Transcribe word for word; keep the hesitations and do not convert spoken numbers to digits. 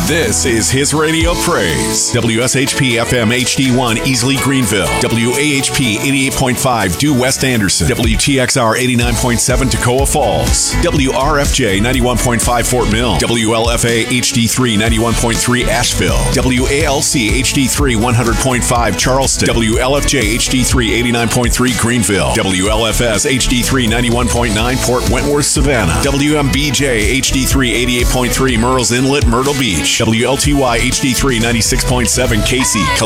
This is his radio praise. W S H P F M H D one Easley Greenville. W A H P eighty-eight point five Due West Anderson. W T X R eighty-nine point seven Toccoa Falls. W R F J ninety-one point five Fort Mill. W L F A H D three ninety-one point three Asheville. W A L C H D three one hundred point five Charleston. W L F J H D three eighty-nine point three Greenville. W L F S H D three ninety-one point nine Port Wentworth Savannah. W M B J H D three eighty-eight point three Murrells Inlet Myrtle Beach. W L T Y H D three ninety-six point seven Casey.